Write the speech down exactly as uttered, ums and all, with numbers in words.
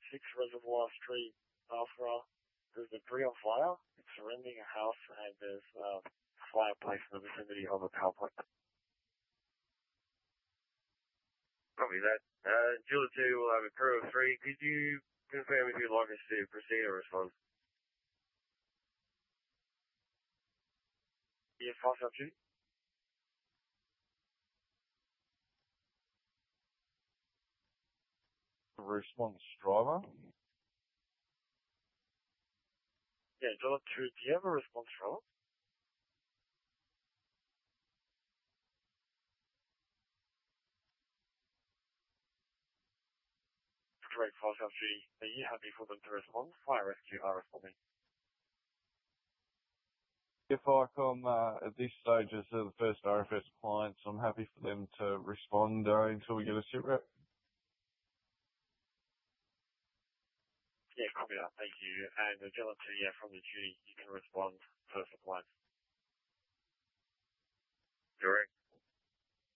six Reservoir Street, Bathra. There's debris on fire. It's surrounding a house and there's uh, a fireplace in the vicinity of a power plant. Copy that. Uh, Julia two will have a crew of three. Could you confirm if you'd like us to proceed or respond? Yeah, five South G. Response driver. Yeah, Julia two, do you have a response driver? Correct, five South G. Are you happy for them to respond? Fire rescue are responding. If I come uh, at this stage as the first R F S clients, I'm happy for them to respond uh, until we get a sit rep. Yeah, copy that, thank you. And the Julia two, yeah, from the duty, you can respond first appliance. Correct.